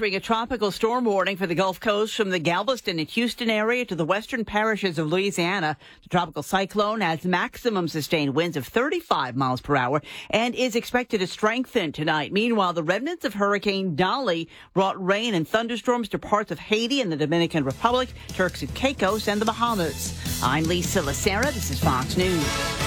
issuing a tropical storm warning for the Gulf Coast from the Galveston and Houston area to the western parishes of Louisiana. The tropical cyclone has maximum sustained winds of 35 miles per hour and is expected to strengthen tonight. Meanwhile, the remnants of Hurricane Dolly brought rain and thunderstorms to parts of Haiti and the Dominican Republic, Turks and Caicos, and the Bahamas. I'm Lisa Lacera. This is Fox News.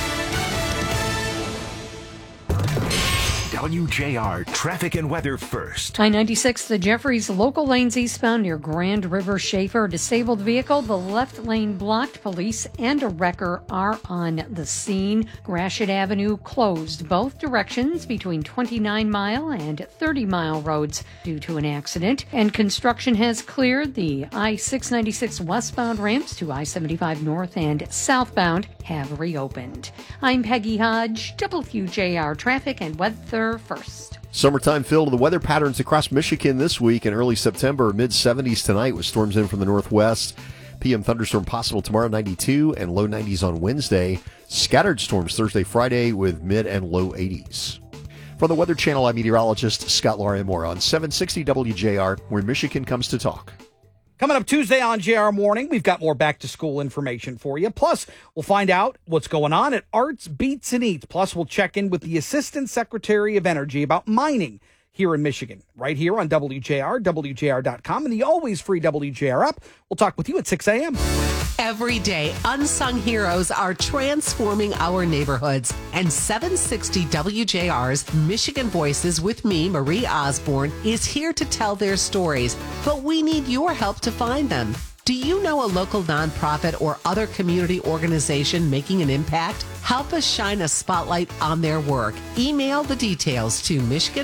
WJR traffic and weather first. I-96, the Jeffries local lanes eastbound near Grand River Schaefer. Disabled vehicle, the left lane blocked. Police and a wrecker are on the scene. Gratiot Avenue closed both directions between 29 Mile and 30 Mile roads due to an accident. And construction has cleared the I-696 westbound ramps to I-75 north and southbound have reopened. I'm Peggy Hodge, WJR traffic and weather first. Summertime feel to the weather patterns across Michigan this week. In early September, mid-70s tonight with storms in from the northwest. PM thunderstorm possible tomorrow, 92, and low 90s on Wednesday. Scattered storms Thursday, Friday with mid and low 80s. From the Weather Channel, I'm meteorologist Scott Larimore on 760 WJR, where Michigan comes to talk. Coming up Tuesday on JR Morning, we've got more back-to-school information for you. Plus, we'll find out what's going on at Arts, Beats, and Eats. Plus, we'll check in with the Assistant Secretary of Energy about mining here in Michigan, right here on WJR, WJR.com, and the always free WJR app. We'll talk with you at 6 a.m. Every day, unsung heroes are transforming our neighborhoods. And 760 WJR's Michigan Voices with me, Marie Osborne, is here to tell their stories. But we need your help to find them. Do you know a local nonprofit or other community organization making an impact? Help us shine a spotlight on their work. Email the details to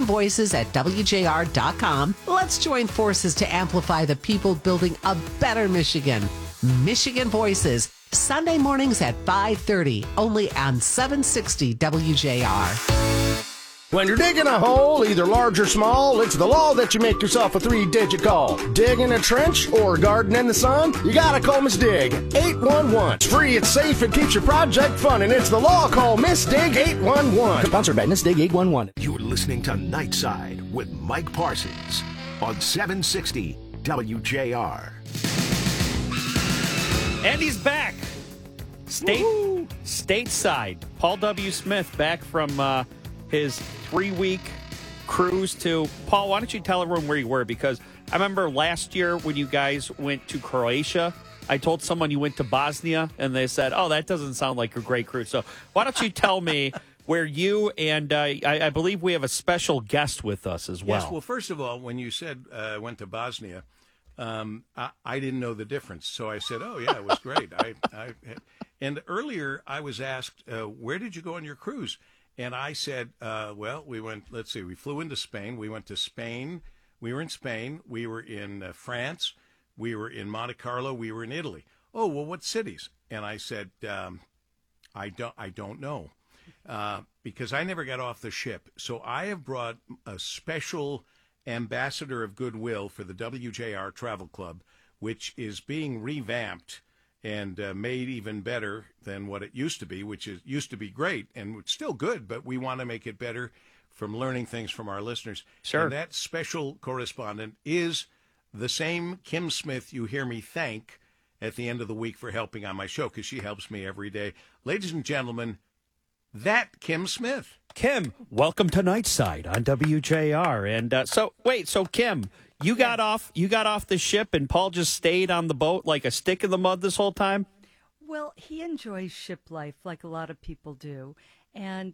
MichiganVoices@WJR.com. Let's join forces to amplify the people building a better Michigan. Michigan Voices, Sunday mornings at 5:30, only on 760 WJR. When you're digging a hole, either large or small, it's the law that you make yourself a 3-digit call. Digging a trench or garden in the sun? You gotta call Miss Dig 811. It's free, it's safe, it keeps your project fun, and it's the law. Call Miss Dig 811. Sponsored by Miss Dig 811. You're listening to Nightside with Mike Parsons on 760 WJR. And he's back. Stateside. Paul W. Smith back from his 3-week cruise to... Paul, why don't you tell everyone where you were? Because I remember last year when you guys went to Croatia, I told someone you went to Bosnia, and they said, oh, that doesn't sound like a great cruise. So why don't you tell me where you and I believe we have a special guest with us as well. Yes, well, first of all, when you said I went to Bosnia, I didn't know the difference. So I said, oh, yeah, it was great. And earlier I was asked, where did you go on your cruise? And I said, well, we flew into Spain. We went to Spain. We were in Spain. We were in France. We were in Monte Carlo. We were in Italy. Oh, well, what cities? And I said, I don't know, because I never got off the ship. So I have brought a special ambassador of goodwill for the WJR Travel Club, which is being revamped and made even better than what it used to be, which used to be great and it's still good, but we want to make it better from learning things from our listeners. Sure. And that special correspondent is the same Kim Smith you hear me thank at the end of the week for helping on my show, because she helps me every day. Ladies and gentlemen, that Kim Smith. Kim, welcome to Nightside on WJR. And so Kim, you got off the ship and Paul just stayed on the boat like a stick in the mud this whole time? Well, he enjoys ship life like a lot of people do. And,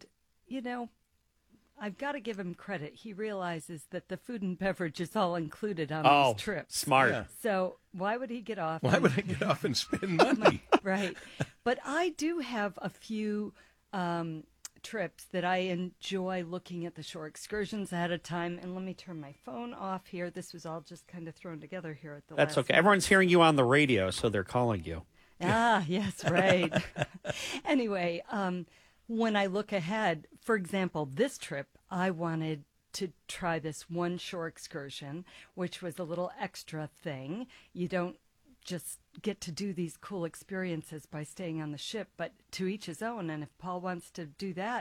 I've got to give him credit. He realizes that the food and beverage is all included on these trips. Smart. Yeah. So why would he get off? Why would I get off and spend money? Right. But I do have a few trips that I enjoy looking at the shore excursions ahead of time. And let me turn my phone off here. This was all just kind of thrown together here at the That's last okay. minute. Everyone's hearing you on the radio, so they're calling you. Ah, yes, right. Anyway, when I look ahead, for example, this trip, I wanted to try this one shore excursion, which was a little extra thing. You don't just get to do these cool experiences by staying on the ship, but to each his own. And if Paul wants to do that,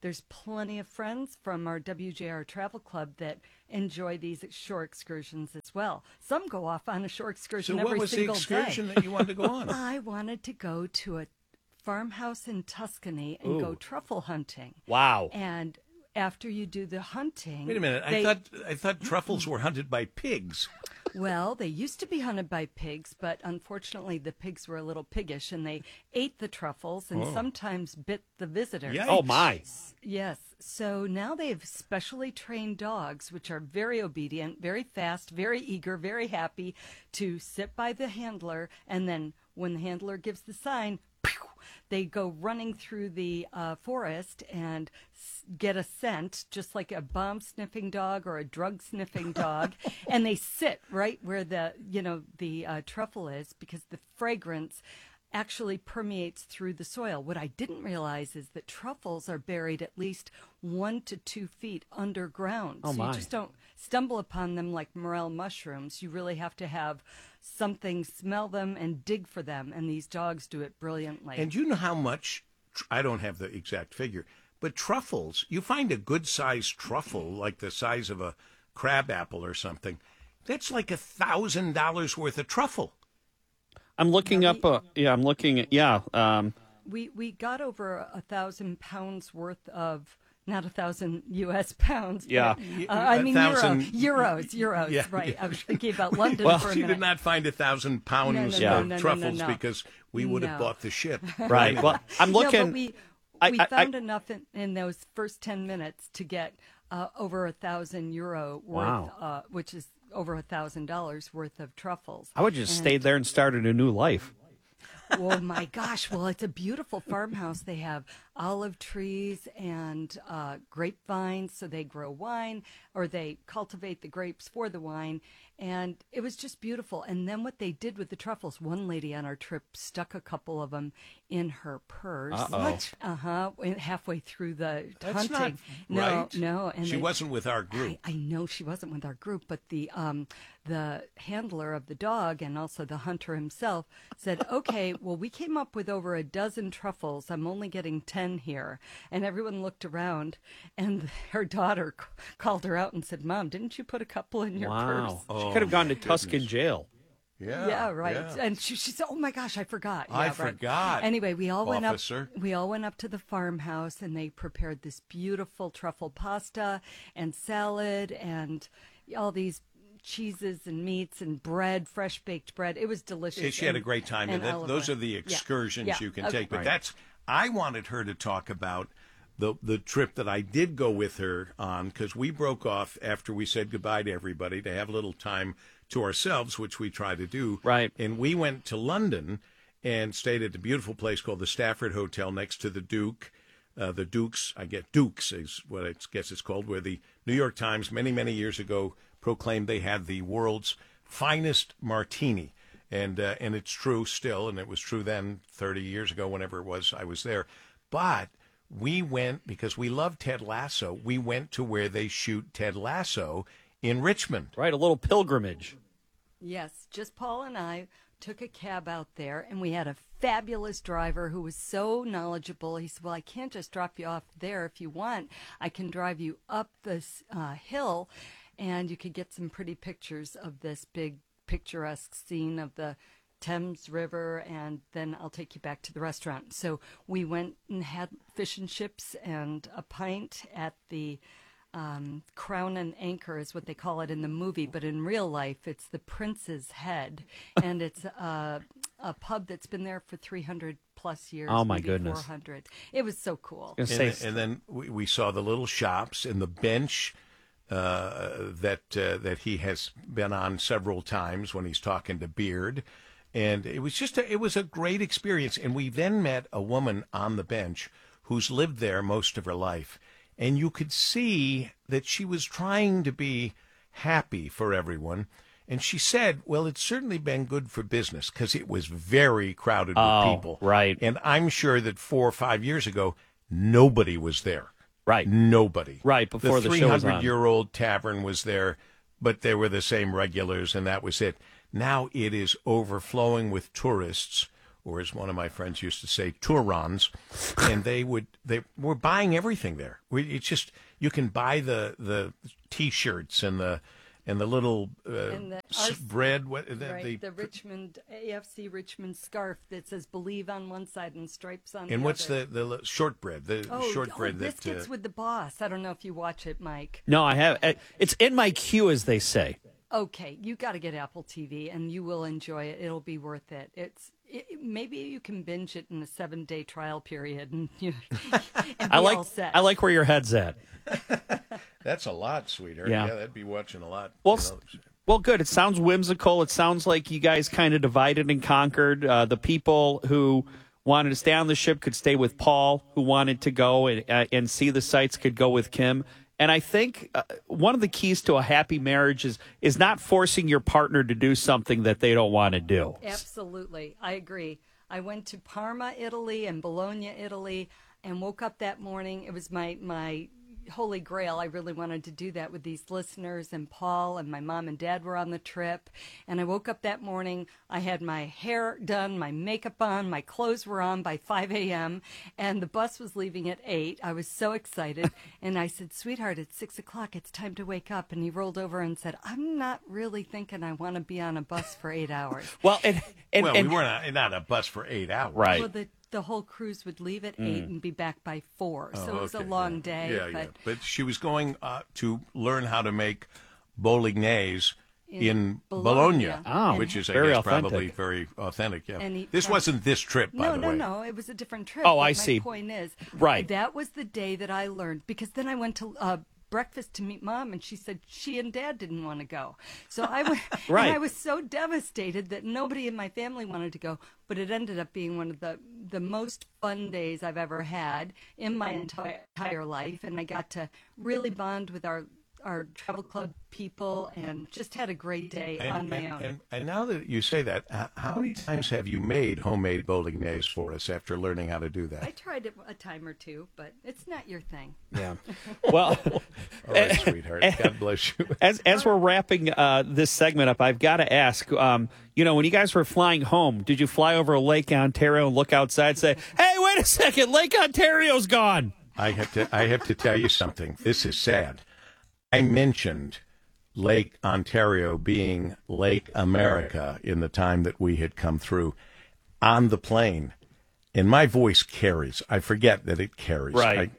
there's plenty of friends from our WJR Travel Club that enjoy these shore excursions as well. Some go off on a shore excursion So every what was the single excursion day. that you wanted to go on? I wanted to go to a farmhouse in Tuscany and go truffle hunting. Wow. And after you do the hunting, Wait a minute. I thought truffles were hunted by pigs. well, they used to be hunted by pigs, but unfortunately the pigs were a little piggish and they ate the truffles and sometimes bit the visitors. Yikes. Oh, my. Yes. So now they have specially trained dogs, which are very obedient, very fast, very eager, very happy to sit by the handler. And then when the handler gives the sign, they go running through the forest and get a scent, just like a bomb-sniffing dog or a drug-sniffing dog, and they sit right where the truffle is, because the fragrance actually permeates through the soil. What I didn't realize is that truffles are buried at least 1 to 2 feet underground. Oh, so my. you just don't stumble upon them like morel mushrooms. You really have to have something smell them and dig for them, and these dogs do it brilliantly. And you know how much, I don't have the exact figure, but truffles, you find a good-sized truffle, like the size of a crab apple or something, that's like $1,000 worth of truffle. I'm looking up. I'm looking at. We got over 1,000 pounds worth of, not 1,000 U.S. pounds. Yeah. But, I mean 1,000 euros. Yeah, right. yeah. I was thinking about London Well, for a She minute. did not find 1,000 pounds No, of no, truffles no. because we would have No. bought the ship. Right. Well, I'm No, looking. but we I- found enough in those first 10 minutes to get over €1,000 worth, Wow. which is over $1,000 worth of truffles. I would just And- stayed there and started a new life. Oh my gosh! Well, it's a beautiful farmhouse. They have olive trees and grapevines, so they grow wine, or they cultivate the grapes for the wine. And it was just beautiful. And then what they did with the truffles, one lady on our trip stuck a couple of them in her purse. Uh-oh. Halfway through the That's hunting. not right. No. And She wasn't with our group. I know she wasn't with our group, but the handler of the dog and also the hunter himself said, okay, well, we came up with over a dozen truffles. I'm only getting 10 here. And everyone looked around, and her daughter called her out and said, Mom, didn't you put a couple in your purse? She could have gone to Tuscan jail. Yeah, right. And she said, "Oh my gosh, I forgot." Yeah, I right. forgot. Anyway, we all went up. Officer. We all went up to the farmhouse, and they prepared this beautiful truffle pasta and salad and all these cheeses and meats and bread, fresh baked bread. It was delicious. She had a great time. And those are the excursions you can take. But I wanted her to talk about the trip that I did go with her on, because we broke off after we said goodbye to everybody to have a little time to ourselves, which we try to do. Right. And we went to London and stayed at a beautiful place called the Stafford Hotel next to the Duke. The Dukes, Dukes is what I guess it's called, where the New York Times many, many years ago proclaimed they had the world's finest martini. And it's true still, and it was true then 30 years ago, whenever it was I was there. But we went, because we love Ted Lasso, we went to where they shoot Ted Lasso in Richmond. Right, a little pilgrimage. Yes, just Paul and I took a cab out there, and we had a fabulous driver who was so knowledgeable. He said, well, I can't just drop you off there. If you want, I can drive you up this hill, and you could get some pretty pictures of this big picturesque scene of the Thames River, and then I'll take you back to the restaurant. So we went and had fish and chips and a pint at the Crown and Anchor is what they call it in the movie, but in real life it's the Prince's Head, and it's a pub that's been there for 300 plus years. Oh my maybe goodness. 400. It was so cool. And then we saw the little shops and the bench that he has been on several times when he's talking to Beard. And it was it was a great experience. And we then met a woman on the bench who's lived there most of her life. And you could see that she was trying to be happy for everyone. And she said, well, it's certainly been good for business because it was very crowded with people. Right. And I'm sure that 4 or 5 years ago, nobody was there. Right. Nobody. Right, before the show was on. 300-year-old tavern was there, but they were the same regulars, and that was it. Now it is overflowing with tourists or as one of my friends used to say, tourons, and they were buying everything there. It's just, you can buy the T-shirts and the little bread. The Richmond AFC Richmond scarf that says "Believe" on one side and stripes on the other. And what's the shortbread? Shortbread Biscuits with the Boss. I don't know if you watch it, Mike. No, I have. It's in my queue, as they say. Okay, you got to get Apple TV, and you will enjoy it. It'll be worth it. Maybe you can binge it in a 7-day trial period, and all set. I like where your head's at. That's a lot, sweetheart. Yeah, that'd be watching a lot. Well, good. It sounds whimsical. It sounds like you guys kind of divided and conquered. The people who wanted to stay on the ship could stay with Paul, who wanted to go and see the sights could go with Kim. And I think one of the keys to a happy marriage is not forcing your partner to do something that they don't want to do. Absolutely. I agree. I went to Parma, Italy, and Bologna, Italy, and woke up that morning. It was my holy grail. I really wanted to do that with these listeners, and Paul and my mom and dad were on the trip. And I woke up that morning. I had my hair done, my makeup on, my clothes were on by 5 a.m. and the bus was leaving at 8. I was so excited. And I said, "Sweetheart, it's 6 o'clock. It's time to wake up." And he rolled over and said, "I'm not really thinking I want to be on a bus for 8 hours. Well, we were not on a bus for 8 hours. Right. Well, the whole cruise would leave at 8 and be back by 4. So it was a long day. But she was going to learn how to make bolognese in Bologna, which is, I very guess, authentic. probably very authentic. Yeah. And This wasn't this trip, by the way. No, it was a different trip. Oh, But I see. My point is, Right. that was the day that I learned, because then I went to breakfast to meet Mom, and she said she and Dad didn't want to go. So I went, Right. and I was so devastated that nobody in my family wanted to go. But it ended up being one of the most fun days I've ever had in my entire life, and I got to really bond with our travel club people and just had a great day on my own. And now that you say that, how many times have you made homemade bolognese for us after learning how to do that? I tried it a time or two, but it's not your thing. Yeah. Well, all right, sweetheart. God bless you. As we're wrapping this segment up, I've got to ask, when you guys were flying home, did you fly over Lake Ontario and look outside and say, "Hey, wait a second, Lake Ontario's gone"? I have to tell you something. This is sad. I mentioned Lake Ontario being Lake America in the time that we had come through on the plane, and my voice carries. I forget that it carries. Right.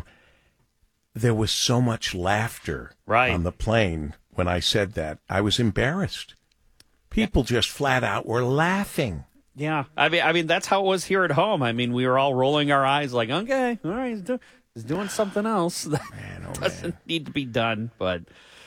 There was so much laughter on the plane when I said that. I was embarrassed. People just flat out were laughing. Yeah. I mean, that's how it was here at home. I mean, we were all rolling our eyes like, okay, all right, he's doing something else that doesn't need to be done. But,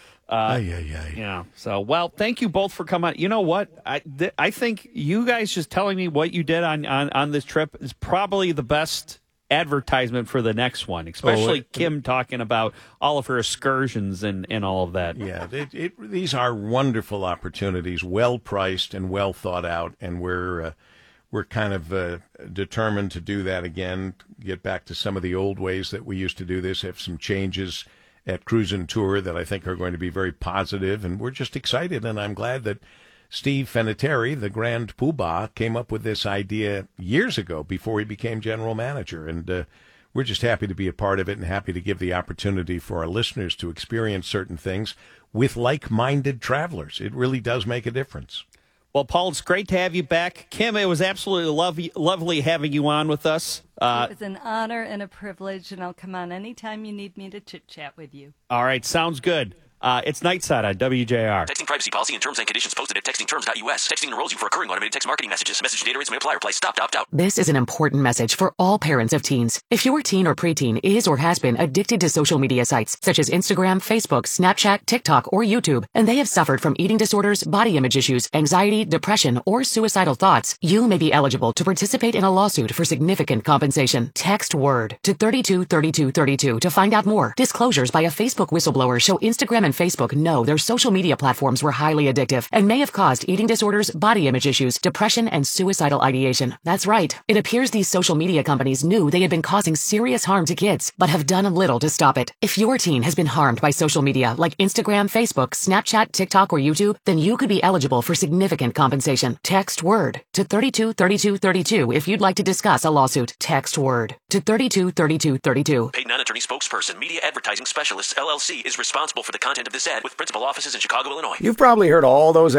yeah. So, well, thank you both for coming. You know what? I think you guys just telling me what you did on this trip is probably the best advertisement for the next one, especially Kim talking about all of her excursions and all of that. Yeah, these are wonderful opportunities, well priced and well thought out, and we're kind of determined to do that again, get back to some of the old ways that we used to do this, have some changes at Cruise and Tour that I think are going to be very positive, and we're just excited, and I'm glad that Steve Finateri, the Grand Poobah, came up with this idea years ago before he became general manager, and we're just happy to be a part of it and happy to give the opportunity for our listeners to experience certain things with like-minded travelers. It really does make a difference. Well, Paul, it's great to have you back. Kim, it was absolutely lovely having you on with us. It was an honor and a privilege, and I'll come on anytime you need me to chit-chat with you. All right, sounds good. It's Nightside on WJR. Texting privacy policy and terms and conditions posted at textingterms.us. Texting enrolls you for recurring automated text marketing messages. Message data rates may apply. Reply stop to opt out. This is an important message for all parents of teens. If your teen or preteen is or has been addicted to social media sites such as Instagram, Facebook, Snapchat, TikTok, or YouTube, and they have suffered from eating disorders, body image issues, anxiety, depression, or suicidal thoughts, you may be eligible to participate in a lawsuit for significant compensation. Text WORD to 323232 to find out more. Disclosures by a Facebook whistleblower show Instagram and and Facebook know their social media platforms were highly addictive and may have caused eating disorders, body image issues, depression, and suicidal ideation. That's right. It appears these social media companies knew they had been causing serious harm to kids, but have done little to stop it. If your teen has been harmed by social media like Instagram, Facebook, Snapchat, TikTok, or YouTube, then you could be eligible for significant compensation. Text WORD to 323232 if you'd like to discuss a lawsuit. Text WORD to 323232. Paid non-attorney spokesperson, Media Advertising Specialists, LLC, is responsible for the content of this ad with principal offices in Chicago, Illinois. You've probably heard all those